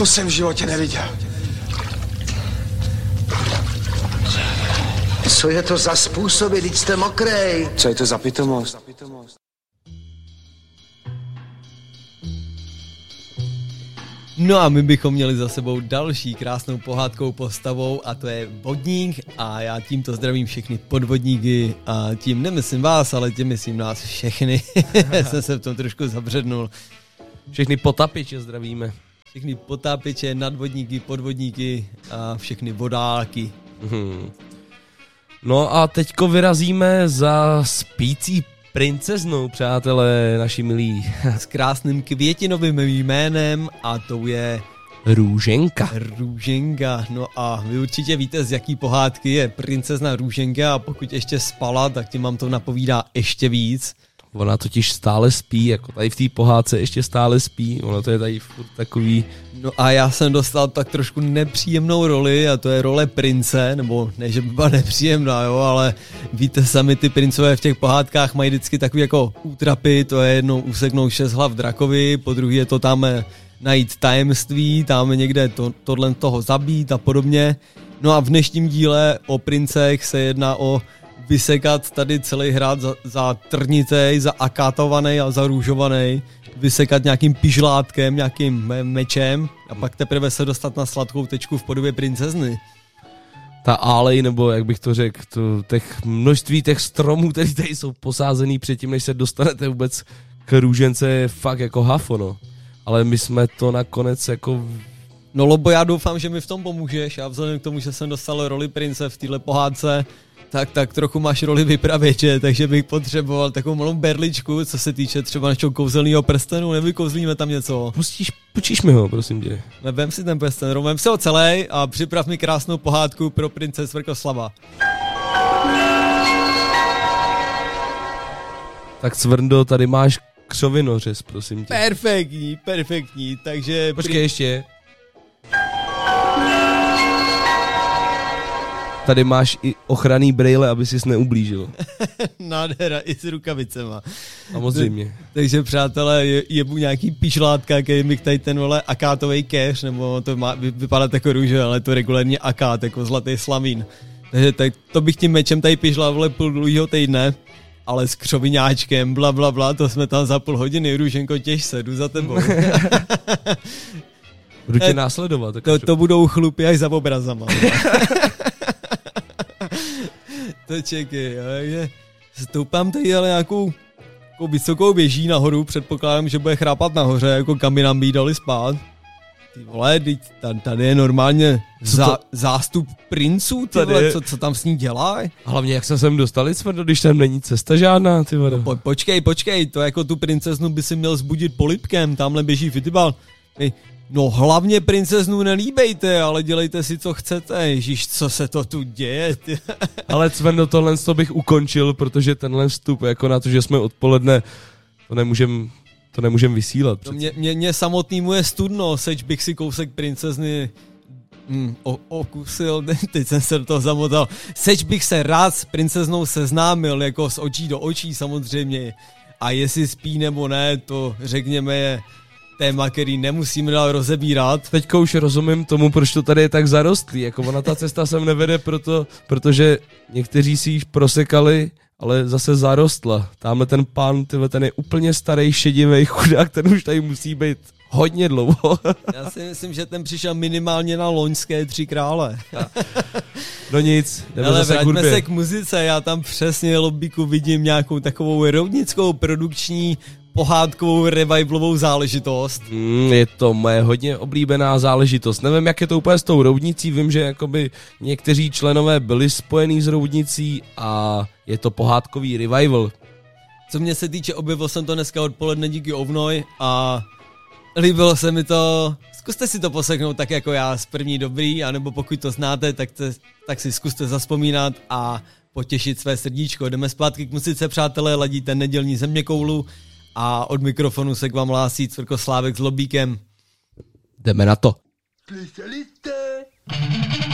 To jsem v životě neviděl. Co je to za způsoby, když jste mokrej? Co je to za pitomost? No a my bychom měli za sebou další krásnou pohádkou postavou a to je vodník a já tímto zdravím všechny podvodníky a tím nemyslím vás, ale tím myslím nás všechny. Jsem se v tom trošku zabřednul. Všechny potapiče zdravíme. Všechny potápěče, nadvodníky, podvodníky a všechny vodáky. No a teďko vyrazíme za spící princeznou, přátelé, naši milí. S krásným květinovým jménem a to je Růženka. Růženka, no a vy určitě víte, z jaký pohádky je princezna Růženka a pokud ještě spala, tak tím vám to napovídá ještě víc. Ona totiž stále spí, jako tady v té pohádce ještě stále spí, ono to je tady furt takový... No a já jsem dostal tak trošku nepříjemnou roli a to je role prince, nebo ne, že by byla nepříjemná, jo, ale víte sami, ty princové v těch pohádkách mají vždycky takový jako útrapy, to je jednou useknou 6 hlav drakovi, po druhý je to tam najít tajemství, tam někde tohle toho zabít a podobně. No a v dnešním díle o princech se jedná o vysekat tady celý hrad za trnitej, za akátovanej a za růžovanej, vysekat nějakým pižlátkem, nějakým mečem a pak teprve se dostat na sladkou tečku v podobě princezny. Ta álej, nebo jak bych to řekl, těch množství těch stromů, které tady jsou posázený předtím, než se dostanete vůbec k růžence, je fakt jako hafo, no. Ale my jsme to nakonec jako... No Lobo, já doufám, že mi v tom pomůžeš a vzhledem k tomu, že jsem dostal roli prince v téhle pohádce, tak trochu máš roli vypravěče, takže bych potřeboval takovou malou berličku, co se týče třeba našeho kouzelného prstenu, nevykouzlíme tam něco. Počíš mi ho, prosím tě. Vem si ten prsten, vem si ho celý a připrav mi krásnou pohádku pro prince Svrkoslava. Tak Cvrndo, tady máš křovinořez, prosím tě. Perfektní, takže... Počkej ještě. Tady máš i ochranný brejle, aby sis neublížil. Nádhera, i s rukavicema. Samozřejmě. Takže přátelé, jebu nějaký pišlátka, který mi tady ten vole akátovej keř, nebo to má vypadat jako růže, ale to regulárně akát, jako zlatý slavín. Takže tak, to bych tím mečem tady pišlal vole půl dlouhýho týdne, ale s křoviňáčkem, bla, to jsme tam za půl hodiny, Růženko, těž se, jdu za tebou. Budu tě následovat. To budou chlupy až za obrazama. To čekej, takže stoupám tady ale nějakou vysokou věží nahoru, předpokládám, že bude chrápat nahoře, jako kam by nám by dali spát. Ty vole, tady je normálně zástup princů, ty vole, co tam s ní dělají? Hlavně jak se sem dostali, Cvrdo, když tam není cesta žádná, ty vole. No, počkej, to jako tu princeznu by si měl zbudit polibkem, tamhle běží Fitibal. No hlavně princeznu nelíbejte, ale dělejte si, co chcete. Ježíš, co se to tu děje? Ale Cvrndo, tohle bych ukončil, protože tenhle vstup, jako na to, že jsme odpoledne, to nemůžem vysílat. No, mě samotnému je studno, seč bych si kousek princezny okusil, teď jsem se do toho zamotal. Seč bych se rád s princeznou seznámil, jako z očí do očí samozřejmě. A jestli spí nebo ne, to řekněme je téma, který nemusíme dál rozebírat. Teďka už rozumím tomu, proč to tady je tak zarostlý. Jako ona ta cesta sem nevede protože někteří si již prosekali, ale zase zarostla. Tamhle ten pán, ten je úplně starý, šedivý chudák, ten už tady musí být hodně dlouho. Já si myslím, že ten přišel minimálně na loňské 3 krále. No nic, jdeme ale zase k hudbě. vraťme se k muzice, já tam přesně, Lobíku, vidím nějakou takovou roudnickou produkční pohádkovou revivalovou záležitost. Je to moje hodně oblíbená záležitost. Nevím, jak je to úplně s tou roudnicí, vím, že jakoby někteří členové byli spojení s roudnicí a je to pohádkový revival. Co mě se týče, objevil jsem to dneska odpoledne díky Ovnoj a líbilo se mi to. Zkuste si to poslechnout tak jako já z první dobrý, anebo pokud to znáte, tak si zkuste zavzpomínat a potěšit své srdíčko. Jdeme zpátky k muzice, přátelé, ladíte nedělní Zeměkoulu a od mikrofonu se k vám hlásí Cvrkoslávek s Lobíkem. Jdeme na to. Slyšeli jste?